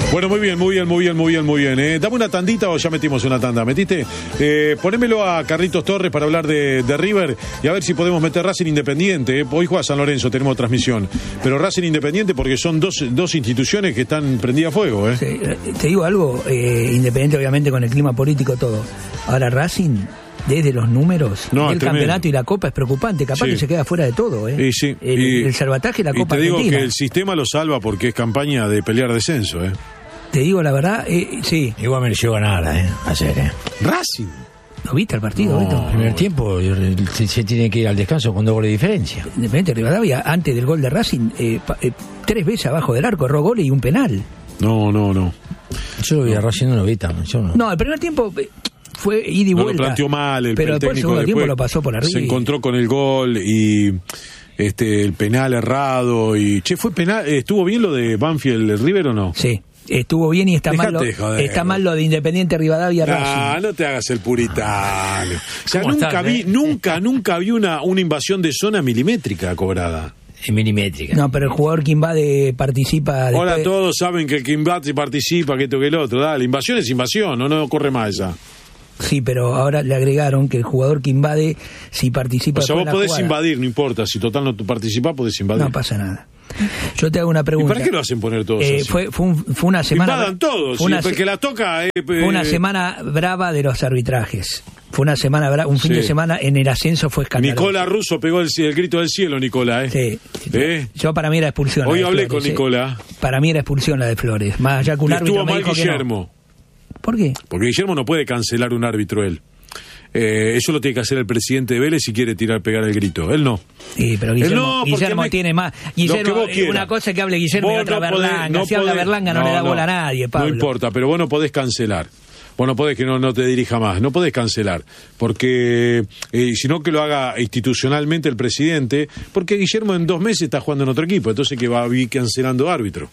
Bueno, muy bien. Dame una tandita o ya metimos una tanda. ¿Metiste? Ponémelo a Carlitos Torres para hablar de River y a ver si podemos meter Racing Independiente. Hoy juega San Lorenzo, tenemos transmisión. Pero Racing Independiente porque son dos instituciones que están prendidas a fuego. Sí, te digo algo, Independiente obviamente con el clima político todo. Ahora Racing, desde los números, el campeonato y la Copa es preocupante. Capaz que se queda fuera de todo. Sí. El salvataje y la Copa Argentina. Te digo Argentina. que el sistema lo salva porque es campaña de pelear descenso. Te digo la verdad, sí. Igual mereció ganar, ayer. Racing. ¿No viste el partido? No, el primer tiempo se tiene que ir al descanso con 2 goles de diferencia. Independiente Rivadavia, antes del gol de Racing, 3 veces abajo del arco, erró goles y un penal. No. Yo lo vi a Racing, no lo vi tan. No, el primer tiempo fue ida y vuelta. Lo planteó mal, pero el después el segundo tiempo lo pasó por arriba. Se encontró con el gol y el penal errado y fue penal. ¿Estuvo bien lo de Banfield River o no? Sí. Estuvo bien y está mal lo de Independiente Rivadavia Racing. No te hagas el puritano. O sea, nunca vi una invasión de zona milimétrica cobrada. Milimétrica. No, pero el jugador que invade participa. Ahora todos saben que el que invade participa, que esto que el otro. Dale, invasión es invasión, no corre más esa. Sí, pero ahora le agregaron que el jugador que invade, si participa. O sea, vos podés invadir, no importa. Si total no participás, podés invadir. No pasa nada. Yo te hago una pregunta. ¿Y para qué lo hacen poner todos así? Fue una semana. Invadan todos, porque la toca. Fue una semana brava de los arbitrajes. Fue una semana brava, un fin de semana en el ascenso fue escandaloso. Nicola Russo pegó el grito del cielo, Nicola, Sí. Yo para mí era expulsión. Hoy hablé con Nicola. Para mí era expulsión la de Flores. Más allá que un árbitro me dijo Guillermo. ¿Por qué? Porque Guillermo no puede cancelar un árbitro él. Eso lo tiene que hacer el presidente de Vélez si quiere pegar el grito. Él no. Sí, pero Guillermo tiene más. Guillermo, una cosa es que hable Guillermo y otra Berlanga. Si habla Berlanga no le da bola a nadie, Pablo. No importa, pero vos no podés cancelar. Vos no podés que no te dirija más. No podés cancelar. Porque, sino que lo haga institucionalmente el presidente. Porque Guillermo en 2 meses está jugando en otro equipo. Entonces que va a ir cancelando árbitro.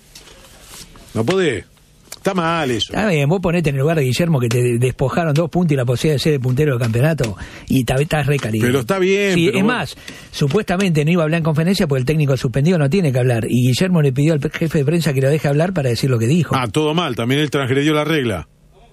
No podés. Está mal eso. Está bien, vos ponete en el lugar de Guillermo que te despojaron 2 puntos y la posibilidad de ser el puntero del campeonato y estás recalido. Pero está bien. Sí, es más, supuestamente no iba a hablar en conferencia porque el técnico suspendido no tiene que hablar. Y Guillermo le pidió al jefe de prensa que lo deje hablar para decir lo que dijo. Todo mal, también él transgredió la regla.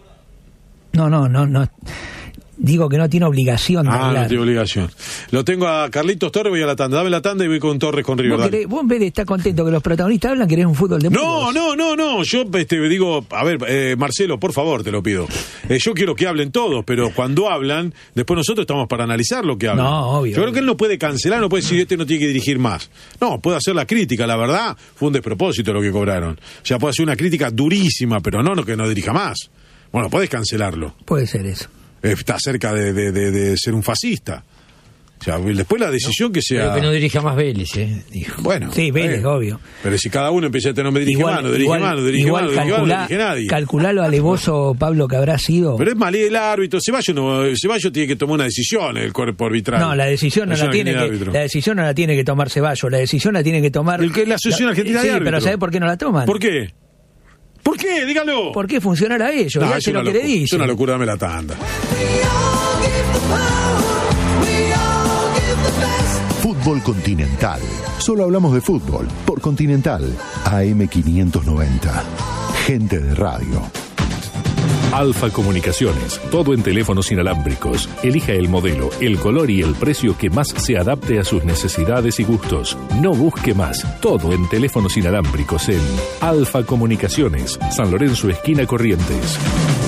No. Digo que no tiene obligación de hablar. No tiene obligación. Lo tengo a Carlitos Torres, voy a la tanda. Dame la tanda y voy con Torres con River. Vos en vez de estar contento que los protagonistas hablan, querés un fútbol de No. Yo digo, a ver, Marcelo, por favor, te lo pido. Yo quiero que hablen todos, pero cuando hablan, después nosotros estamos para analizar lo que hablan. No, obvio. Yo creo que él no puede cancelar, no puede decir no tiene que dirigir más. No, puede hacer la crítica, la verdad, fue un despropósito lo que cobraron. O sea, puede hacer una crítica durísima, pero no que no dirija más. Bueno, podés cancelarlo. Puede ser eso. Está cerca de ser un fascista. O sea, después la decisión que sea... Pero que no dirija más Vélez, dijo. Bueno. Sí, Vélez, obvio. Pero si cada uno empieza a tener dirige mano, no dirige nadie. Calculá lo alevoso, Pablo, que habrá sido. Pero es mal el árbitro. Ceballos tiene que tomar una decisión, el cuerpo arbitral. No, la decisión no la tiene que tomar Ceballos. La decisión la tiene que tomar... La Asociación Argentina de Árbitros. Pero ¿sabés por qué no la toman? ¿Por qué? ¿Por qué? Dígalo. ¿Por qué funcionar a ellos? No, es lo que le dicen. Es una locura, dame la tanda. Fútbol Continental. Solo hablamos de fútbol por Continental. AM590. Gente de radio. Alfa Comunicaciones, todo en teléfonos inalámbricos. Elija el modelo, el color y el precio que más se adapte a sus necesidades y gustos. No busque más, todo en teléfonos inalámbricos en Alfa Comunicaciones, San Lorenzo, esquina Corrientes.